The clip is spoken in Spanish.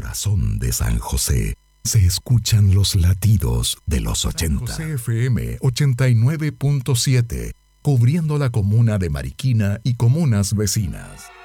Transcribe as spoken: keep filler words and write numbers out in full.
corazón de San José se escuchan los latidos de los ochenta. San José F M ochenta y nueve punto siete, cubriendo la comuna de Mariquina y comunas vecinas.